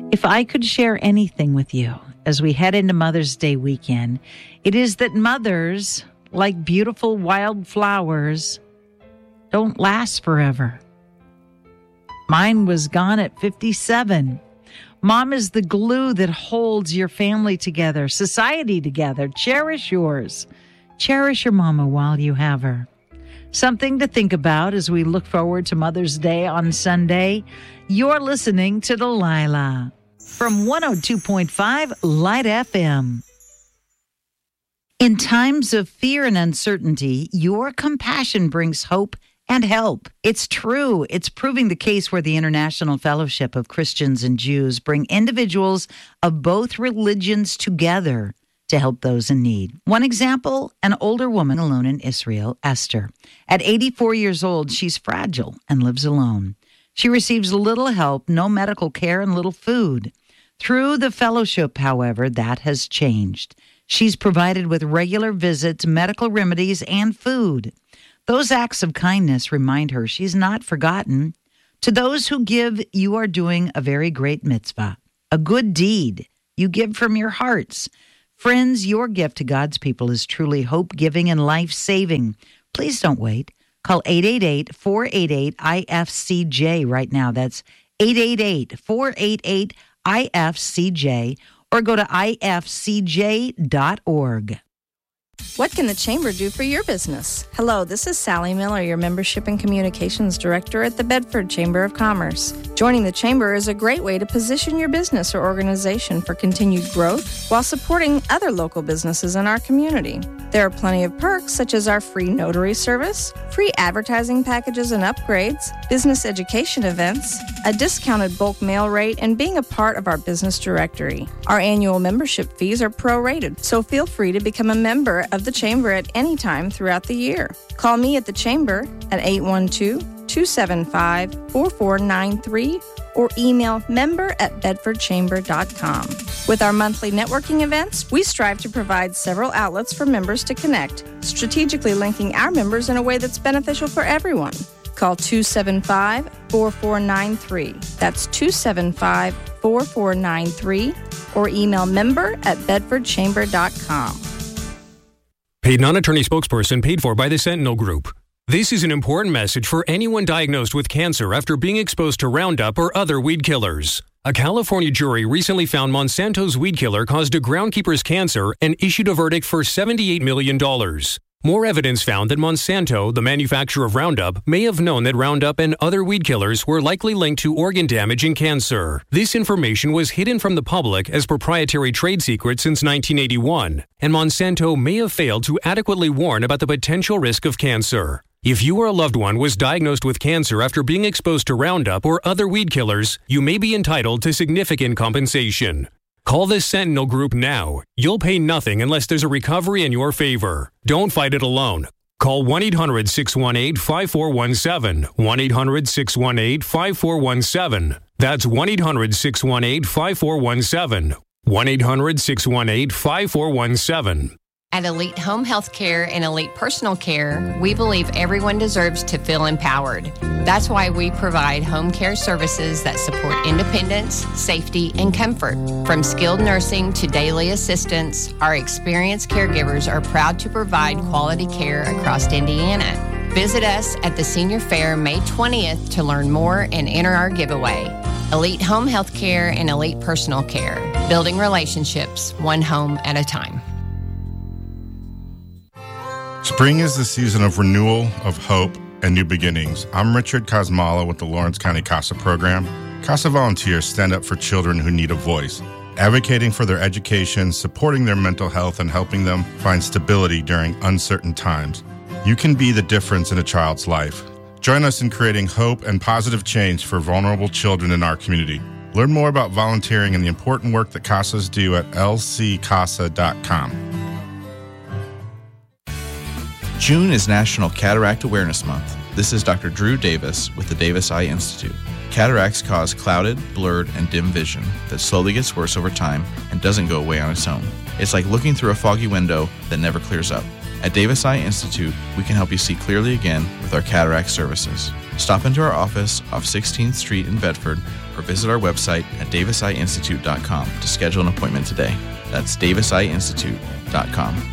If I could share anything with you as we head into Mother's Day weekend, it is that mothers, like beautiful wild flowers, don't last forever. Mine was gone at 57. Mom is the glue that holds your family together, society together. Cherish yours. Cherish your mama while you have her. Something to think about as we look forward to Mother's Day on Sunday. You're listening to Delilah from 102.5 Light FM. In times of fear and uncertainty, your compassion brings hope and help. It's true. It's proving the case where the International Fellowship of Christians and Jews bring individuals of both religions together to help those in need. One example, an older woman alone in Israel, Esther. At 84 years old, she's fragile and lives alone. She receives little help, no medical care, and little food. Through the fellowship, however, that has changed. She's provided with regular visits, medical remedies, and food. Those acts of kindness remind her she's not forgotten. To those who give, you are doing a very great mitzvah, a good deed. You give from your hearts. Friends, your gift to God's people is truly hope-giving and life-saving. Please don't wait. Call 888-488-IFCJ right now. That's 888-488-IFCJ, or go to ifcj.org. What can the Chamber do for your business? Hello, this is Sally Miller, your Membership and Communications Director at the Bedford Chamber of Commerce. Joining the Chamber is a great way to position your business or organization for continued growth while supporting other local businesses in our community. There are plenty of perks such as our free notary service, free advertising packages and upgrades, business education events, a discounted bulk mail rate, and being a part of our business directory. Our annual membership fees are prorated, so feel free to become a member of the Chamber at any time throughout the year. Call me at the Chamber at 812-275-4493 or email member@bedfordchamber.com. With our monthly networking events, we strive to provide several outlets for members to connect, strategically linking our members in a way that's beneficial for everyone. Call 275-4493. That's 275-4493 or email member@bedfordchamber.com. Paid non-attorney spokesperson paid for by the Sentinel Group. This is an important message for anyone diagnosed with cancer after being exposed to Roundup or other weed killers. A California jury recently found Monsanto's weed killer caused a groundkeeper's cancer and issued a verdict for $78 million. More evidence found that Monsanto, the manufacturer of Roundup, may have known that Roundup and other weed killers were likely linked to organ damage and cancer. This information was hidden from the public as proprietary trade secret since 1981, and Monsanto may have failed to adequately warn about the potential risk of cancer. If you or a loved one was diagnosed with cancer after being exposed to Roundup or other weed killers, you may be entitled to significant compensation. Call the Sentinel Group now. You'll pay nothing unless there's a recovery in your favor. Don't fight it alone. Call 1-800-618-5417. 1-800-618-5417. That's 1-800-618-5417. 1-800-618-5417. At Elite Home Health Care and Elite Personal Care, we believe everyone deserves to feel empowered. That's why we provide home care services that support independence, safety, and comfort. From skilled nursing to daily assistance, our experienced caregivers are proud to provide quality care across Indiana. Visit us at the Senior Fair May 20th to learn more and enter our giveaway. Elite Home Health Care and Elite Personal Care, building relationships one home at a time. Spring is the season of renewal, of hope, and new beginnings. I'm Richard Kosmala with the Lawrence County CASA program. CASA volunteers stand up for children who need a voice, advocating for their education, supporting their mental health, and helping them find stability during uncertain times. You can be the difference in a child's life. Join us in creating hope and positive change for vulnerable children in our community. Learn more about volunteering and the important work that CASAs do at lccasa.com. June is National Cataract Awareness Month. This is Dr. Drew Davis with the Davis Eye Institute. Cataracts cause clouded, blurred, and dim vision that slowly gets worse over time and doesn't go away on its own. It's like looking through a foggy window that never clears up. At Davis Eye Institute, we can help you see clearly again with our cataract services. Stop into our office off 16th Street in Bedford or visit our website at davisiinstitute.com to schedule an appointment today. That's davisiinstitute.com.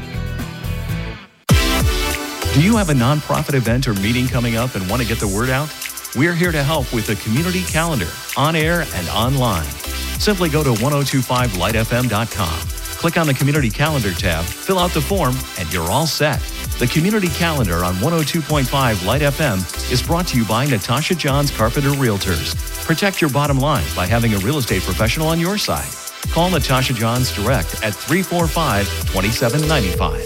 Do you have a nonprofit event or meeting coming up and want to get the word out? We're here to help with the community calendar, on air and online. Simply go to 1025lightfm.com. Click on the community calendar tab, fill out the form, and you're all set. The community calendar on 102.5 Light FM is brought to you by Natasha Johns Carpenter Realtors. Protect your bottom line by having a real estate professional on your side. Call Natasha Johns direct at 345-2795.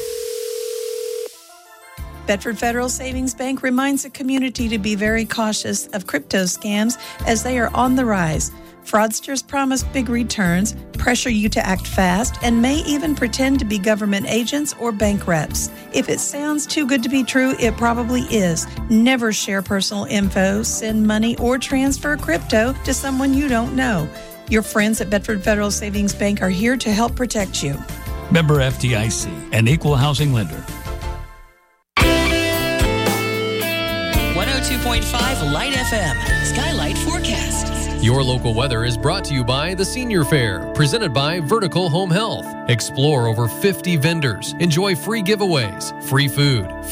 Bedford Federal Savings Bank reminds the community to be very cautious of crypto scams as they are on the rise. Fraudsters promise big returns, pressure you to act fast, and may even pretend to be government agents or bank reps. If it sounds too good to be true, it probably is. Never share personal info, send money, or transfer crypto to someone you don't know. Your friends at Bedford Federal Savings Bank are here to help protect you. Member FDIC, an equal housing lender. 102.5 Light FM, Skylight Forecast. Your local weather is brought to you by the Senior Fair, presented by Vertical Home Health. Explore over 50 vendors. Enjoy free giveaways, free food,